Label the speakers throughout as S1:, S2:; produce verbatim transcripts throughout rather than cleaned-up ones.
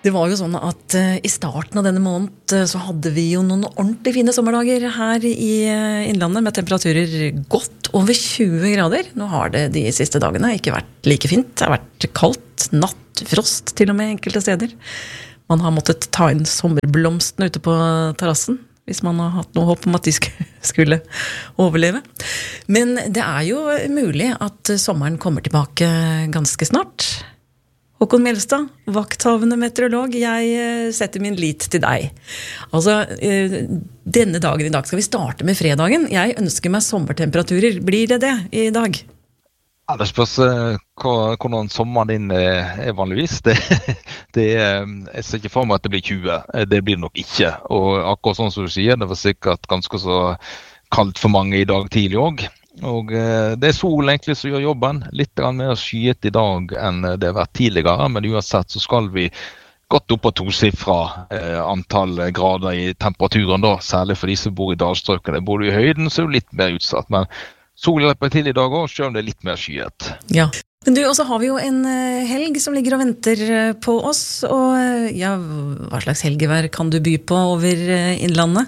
S1: Det var jo sånn at uh, i starten av denne måned uh, så hadde vi jo noen ordentlig fine sommerdager her i uh, Innlandet med temperaturer godt over tjue grader. Nå har det de siste dagene ikke vært like fint. Det har vært kaldt, natt, frost til og med enkelte steder. Man har måttet ta inn sommerblomstene ute på terrassen hvis man har hatt noe håp om at de skulle overleve. Men det er jo mulig at sommeren kommer tilbake ganske snart. Håkon Mjelstad, vakthavende meteorolog, jeg setter min lit til deg. Altså, denne dagen i dag skal vi starte med fredagen. Jeg ønsker meg sommertemperaturer. Blir det det i dag?
S2: Ja, det spørs hvordan sommeren din er vanligvis. Det, det, jeg ser ikke for meg at det blir tjue. Det blir det nok ikke. Og akkurat sånn som du sier, det var sikkert ganske så kaldt for mange i dag tidlig også. Og det er sol egentlig som gjør jobben, litt mer skyet i dag enn det har vært tidligere, men uansett så skal vi godt opp på tosifra eh, antall grader i temperaturen da, særlig for de som bor i dalstrøkene. Bor du i høyden så er du litt mer utsatt, men solen er på til i dag også, selv om det er litt mer skyet.
S1: Ja, men du, og så har vi jo en helg som ligger og venter på oss, og ja, hva slags helgevær kan du by på over Innlandet?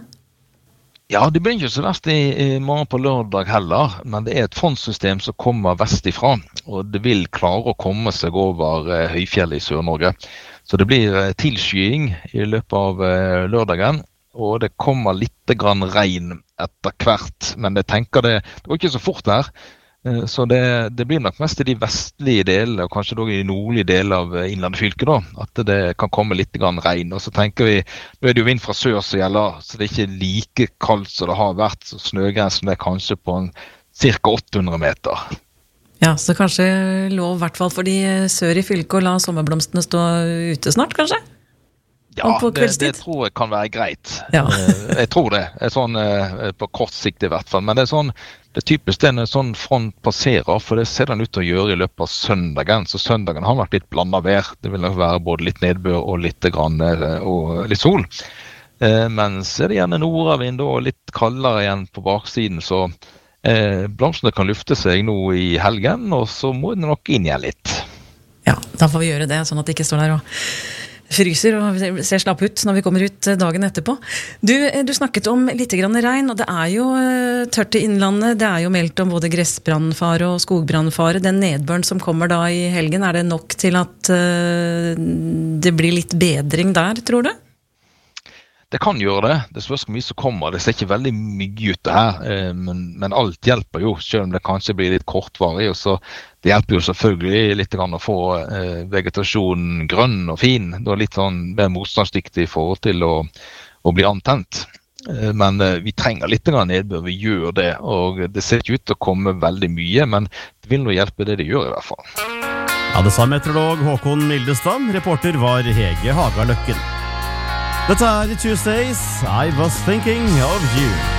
S2: Ja, det blir ikke så verst i, i morgen på lørdag heller, men det er et frontsystem som kommer vestifra, og det vil klare å komme seg over eh, høyfjellet i Sør-Norge. Så det blir eh, tilskying i løpet av eh, lørdagen, og det kommer litt grann regn etter hvert, men jeg tenker det, det går ikke så fort her. Eh, så det, det blir nok mest i de vestlige delene, og kanskje dog i de nordlige deler av Innlandet fylke da, at det kan komme litt grann regn. Og så tenker vi, nå er det jo vind fra sør som gjelder, så det er ikke like kaldt som det har vært, så snøgrensen er kanskje på en cirka åtte hundre meter.
S1: Ja, så kanskje lov i hvert fall for de sør i fylket å la sommerblomstene stå ute snart, kanskje?
S2: Ja, det, det tror jeg kan være greit.
S1: Ja.
S2: Jeg tror det, er sånn på kort sikt i hvert fall. Men det er sånn, det er typisk det når en sånn front passerer, for det ser den ut til å gjøre i løpet av søndagen. Så søndagen har vært litt blandet vær. Det vil nok være både litt nedbør og litt grann og litt sol. Men så er det gjerne nordavind og litt kaldere igjen på baksiden, så blomstene kan lufte seg nå i helgen, og så må det nok inn igjen litt.
S1: Ja, da får vi gjøre det, sånn at det ikke står der og fryser og ser slapp ut når vi kommer ut dagen etterpå. Du, du snakket om litt grann regn, og det er jo tørt i Innlandet. Det er jo meldt om både gressbrannfare og skogbrannfare. Den nedbøren som kommer da i helgen, er det nok til at uh, det blir litt bedring der, tror du?
S2: Det kan gjøre det. Det spørs hvor mye som kommer. Det ser ikke veldig mye ut det her, men, men alt hjelper jo, selv om det kanskje blir litt kortvarig. Og så det hjelper jo selvfølgelig litt grann å få eh, vegetasjonen grønn og fin. Det er litt sånn mer motstandsdyktig i forhold til å, å bli antent. Eh, men eh, vi trenger litt grann nedbør, vi gjør det. Og det ser ikke ut til å komme veldig mye, men det vil nå hjelpe det det gjør i hvert fall.
S3: Ja, det sa meteorolog Håkon Mildestad. Reporter var Hege Hagaløkken. Dette er Tuesdays, I Was Thinking of You.